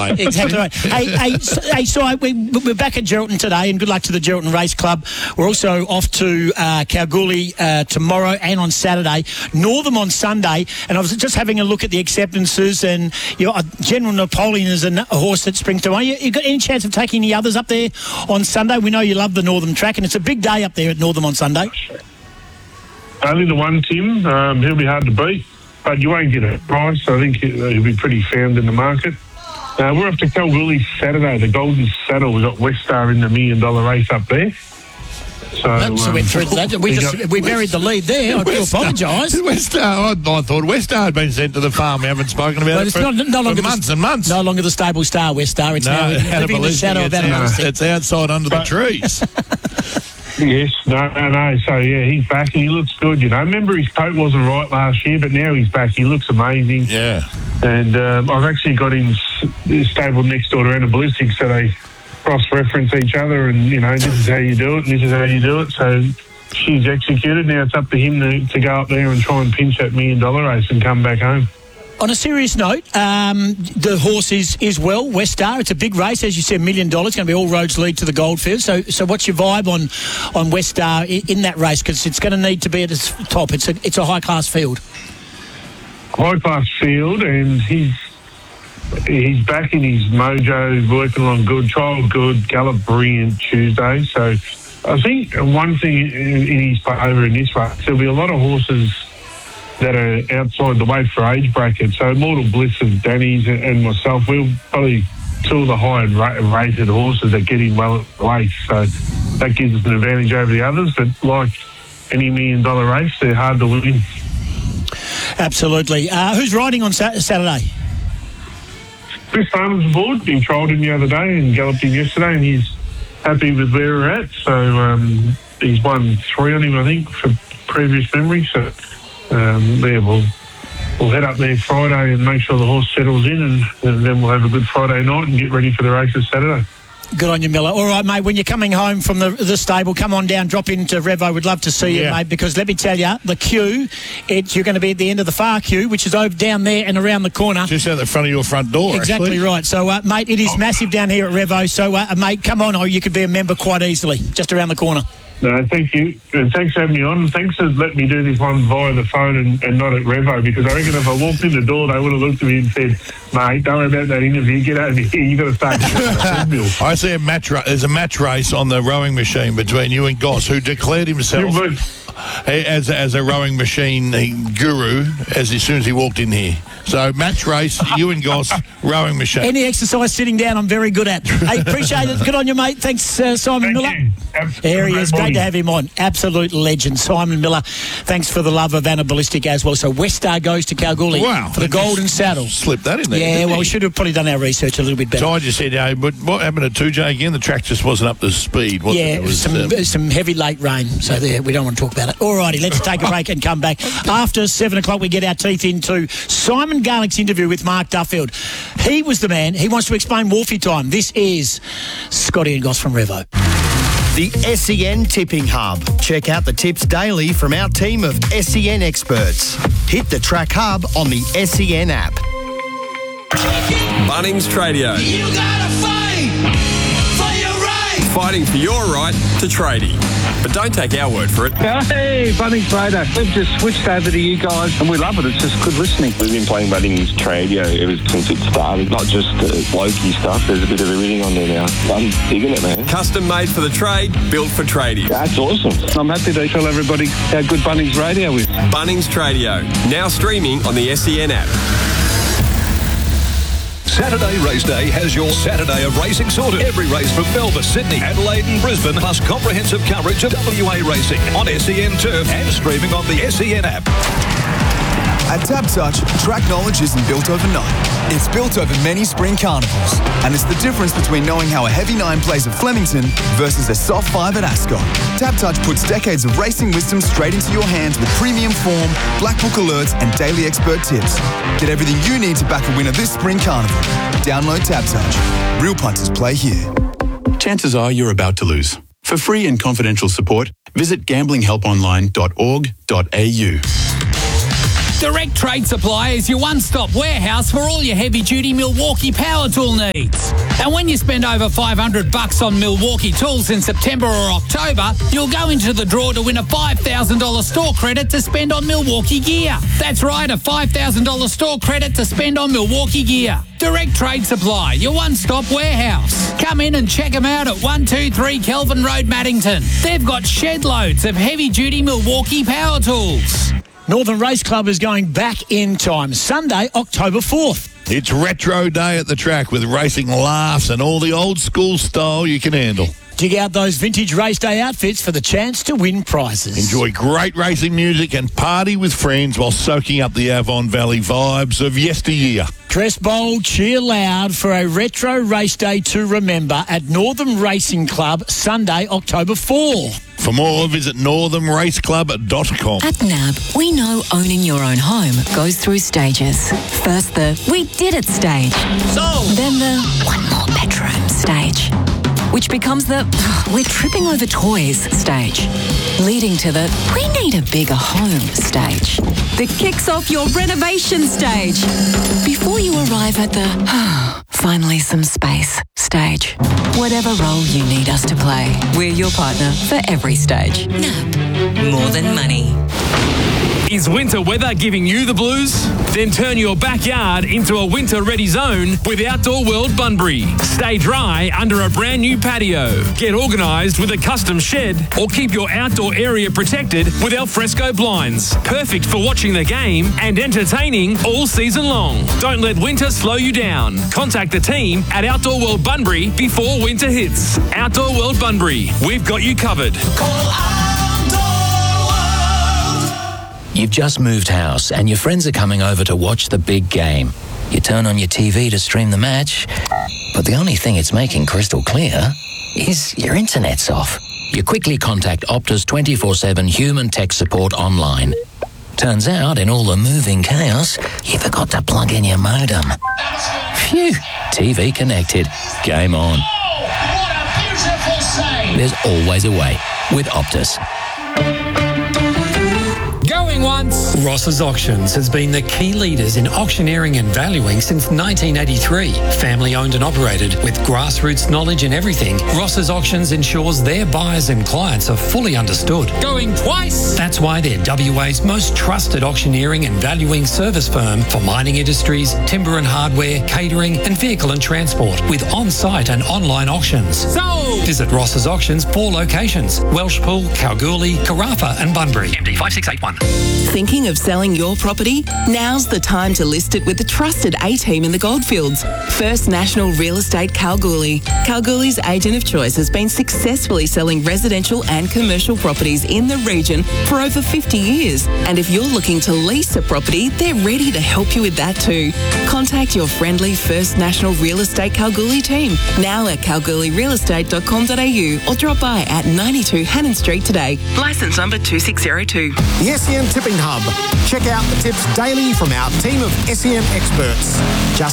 mate. Exactly right. Hey, so we're back at Geraldton today, and good luck to the Geraldton Race Club. We're also off to Kalgoorlie tomorrow and on Saturday. Northam on Sunday, and I was just having a look at the acceptances, and General Napoleon is a horse that springs to mind. You got any chance of taking the others up there on Sunday? We know you love the Northam track, and it's a big day up there at Northam on Sunday. Only the one, Tim. He'll be hard to beat, but you won't get a price. I think he'll be pretty found in the market. We're off to Kalgoorlie Saturday, the Golden Saddle. We've got West Star in the $1 million race up there. So went through that. We buried the lead there. I do apologise. West Star. I thought West Star had been sent to the farm. We haven't spoken about it for months and months. No longer the stable star, West Star. It's now living in the shadow of Animalistic. It's outside under the trees. Yes, no. So, yeah, he's back and he looks good, Remember his coat wasn't right last year, but now he's back. He looks amazing. Yeah. And I've actually got him stable next door to Animalistic, so they cross-reference each other and, this is how you do it and this is how you do it. So she's executed. Now it's up to him to go up there and try and pinch that $1 million race and come back home. On a serious note, the horse is well, West Star. It's a big race, as you said, $1 million. It's going to be all roads lead to the Goldfields. So what's your vibe on West Star in that race? Because it's going to need to be at its top. It's a high-class field. High-class field, and he's back in his mojo, working along good, trial good, gallop brilliant Tuesday. So I think one thing in his favour in this race, there'll be a lot of horses that are outside the weight for age bracket. So Mortal Bliss and Danny's and myself, we're probably two of the higher rated horses that get in well at the weight. So that gives us an advantage over the others. But like any $1 million race, they're hard to win. Absolutely. Who's riding on Saturday? Chris Farmer's aboard. He trialled him the other day and galloped him yesterday, and he's happy with where we're at. So he's won 3 on him, I think, for previous memory. So we'll head up there Friday and make sure the horse settles in, and then we'll have a good Friday night and get ready for the races Saturday. Good on you, Miller. All right, mate, when you're coming home from the stable, come on down, drop into Revo. We'd love to see you, mate, because let me tell you, the queue, you're going to be at the end of the far queue, which is over down there and around the corner. Just out the front of your front door, Exactly actually. Right. So, mate, it is massive down here at Revo. So, mate, come on, you could be a member quite easily, just around the corner. No, thank you. And thanks for having me on. Thanks for letting me do this one via the phone and not at Revo, because I reckon if I walked in the door, they would have looked at me and said, mate, don't worry about that interview. Get over here. You've got to start. I see there's a match race on the rowing machine between you and Goss, who declared himself as a rowing machine guru as soon as he walked in here. So match race, you and Goss, rowing machine. Any exercise sitting down, I'm very good at. Hey, appreciate it. Good on you, mate. Thanks, Simon Miller. There he is. Great to have him on. Absolute legend, Simon Miller. Thanks for the love of Animalistic as well. So West Star goes to Kalgoorlie for the Golden Saddle. Slipped that in there. Yeah, well, we should have probably done our research a little bit better. So I just said, but what happened to 2J again? The track just wasn't up to speed, was it? Yeah, it was some heavy late rain, so there, we don't want to talk about it. All righty, let's take a break and come back. After 7 o'clock, we get our teeth into Simon Garlick's interview with Mark Duffield. He was the man. He wants to explain Wolfie time. This is Scotty and Goss from Revo. The SEN Tipping Hub. Check out the tips daily from our team of SEN experts. Hit the Track Hub on the SEN app. Bunnings Tradio. You gotta fight for your right. Fighting for your right to tradie. But don't take our word for it. Hey, Bunnings Trader. We've just switched over to you guys and we love it. It's just good listening. We've been playing Bunnings Tradio since it started. Not just blokey stuff. There's a bit of everything on there now. I'm digging it, man. Custom made for the trade, built for tradie. That's awesome. I'm happy to tell everybody how good Bunnings Radio is. Bunnings Tradio. Now streaming on the SEN app. Saturday Race Day has your Saturday of racing sorted. Every race from Melbourne, Sydney, Adelaide and Brisbane, plus comprehensive coverage of WA racing on SEN Turf and streaming on the SEN app. At TapTouch, track knowledge isn't built overnight. It's built over many spring carnivals. And it's the difference between knowing how a heavy 9 plays at Flemington versus a soft 5 at Ascot. TapTouch puts decades of racing wisdom straight into your hands with premium form, black book alerts and daily expert tips. Get everything you need to back a winner this spring carnival. Download TapTouch. Real punters play here. Chances are you're about to lose. For free and confidential support, visit gamblinghelponline.org.au. Direct Trade Supply is your one-stop warehouse for all your heavy-duty Milwaukee power tool needs. And when you spend over $500 on Milwaukee tools in September or October, you'll go into the draw to win a $5,000 store credit to spend on Milwaukee gear. That's right, a $5,000 store credit to spend on Milwaukee gear. Direct Trade Supply, your one-stop warehouse. Come in and check them out at 123 Kelvin Road, Maddington. They've got shed loads of heavy-duty Milwaukee power tools. Northern Race Club is going back in time. Sunday, October 4th. It's Retro Day at the track with racing laughs and all the old school style you can handle. Dig out those vintage race day outfits for the chance to win prizes. Enjoy great racing music and party with friends while soaking up the Avon Valley vibes of yesteryear. Dress bold, cheer loud for a retro race day to remember at Northern Racing Club, Sunday, October 4. For more, visit northernraceclub.com. At NAB, we know owning your own home goes through stages. First the "we did it" stage. Then the "one more bedroom" stage. Which becomes the "we're tripping over toys" stage. Leading to the "we need a bigger home" stage. That kicks off your renovation stage. Before you arrive at the "finally some space" stage. Whatever role you need us to play, we're your partner for every stage. NAB, more than money. Is winter weather giving you the blues? Then turn your backyard into a winter-ready zone with Outdoor World Bunbury. Stay dry under a brand new patio. Get organised with a custom shed or keep your outdoor area protected with alfresco blinds. Perfect for watching the game and entertaining all season long. Don't let winter slow you down. Contact the team at Outdoor World Bunbury before winter hits. Outdoor World Bunbury. We've got you covered. You've just moved house and your friends are coming over to watch the big game. You turn on your TV to stream the match, but the only thing it's making crystal clear is your internet's off. You quickly contact Optus 24/7 human tech support online. Turns out, in all the moving chaos, you forgot to plug in your modem. Phew, TV connected. Game on. What a beautiful save! There's always a way with Optus. Going once. Ross's Auctions has been the key leaders in auctioneering and valuing since 1983. Family owned and operated with grassroots knowledge in everything, Ross's Auctions ensures their buyers and clients are fully understood. Going twice. That's why they're WA's most trusted auctioneering and valuing service firm for mining industries, timber and hardware, catering and vehicle and transport with on-site and online auctions. Sold! Visit Ross's Auctions 4 locations: Welshpool, Kalgoorlie, Carafa and Bunbury. MD 5681. Thinking of selling your property? Now's the time to list it with the trusted A-team in the Goldfields. First National Real Estate Kalgoorlie. Kalgoorlie's agent of choice has been successfully selling residential and commercial properties in the region for over 50 years. And if you're looking to lease a property, they're ready to help you with that too. Contact your friendly First National Real Estate Kalgoorlie team now at kalgoorlierealestate.com.au or drop by at 92 Hannon Street today. Licence number 2602. The SEN Tipping Hub. Check out the tips daily from our team of SEN experts. Just